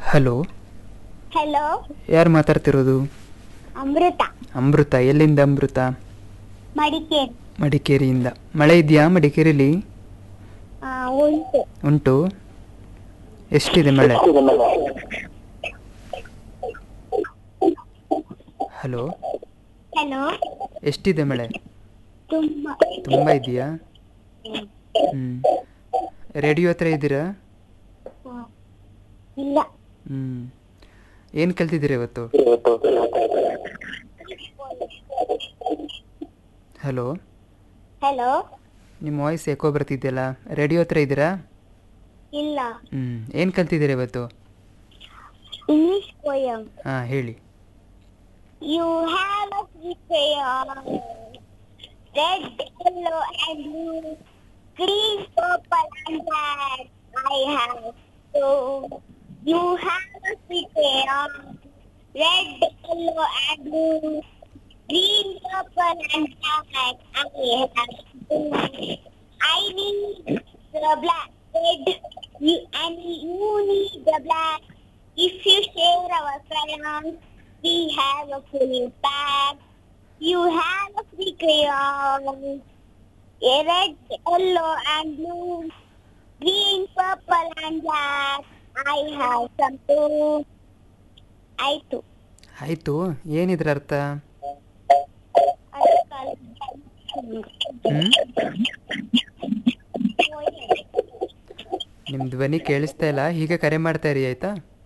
Hello, hello, ಯಾರು ಮಾತಾಡ್ತಿರೋದು? ಅಮೃತ, ಅಮೃತ. ಎಲ್ಲಿಂದ ಅಮೃತ? ಮಡಿಕೇರಿ. ಮಡಿಕೇರಿಯಿಂದ. ಮಳೆ ಇದೆಯಾ ಮಡಿಕೇರಿಲಿ? ಉಂಟು. ಉಂಟು. ಎಷ್ಟಿದೆ ಮಳೆ? ಹಲೋ, ಹಲೋ, ಎಷ್ಟಿದೆ ಮಳೆ? ತುಂಬ. ತುಂಬ ಇದೆಯಾ? ರೇಡಿಯೋ ಹತ್ರ ಇದ್ದೀರಾ? ಇಲ್ಲ. ಏನು ಕಲ್ತಿದ್ದೀರಾ ಇವತ್ತು? ಹಲೋ, ಹಲೋ, ನಿಮ್ಮ ವಾಯ್ಸ್ ಎಕೋ ಬರ್ತಿದೆಯಲ್ಲ, ರೇಡಿಯೋ ಹತ್ರ ಇದ್ದೀರಾ? ಇಲ್ಲ. ಏನು ಕಲ್ತಿದ್ದೀರಾ ಇವತ್ತು? English poem. ಹಾಂ, ಹೇಳಿ. You have a sweet crayon, red, yellow and blue, green, purple and black. I have so. You have a sweet crayon, red, yellow and blue, green, purple and black. I have so. I need the black, red, and you need the black. If you share our crayons, we have a full pack. You have a free crayon, a red, yellow and blue, green, purple and black. I have some too. ಆಯ್ತು. ಆಯಿತು. ಏನಿದ್ರ ಅರ್ಥ? ನಿಮ್ಮ ಧ್ವನಿ ಕೇಳಿಸ್ತಾ ಇಲ್ಲ. ಹೀಗೆ ಕರೆ ಮಾಡ್ತಾ ಇರಿ, ಆಯಿತಾ?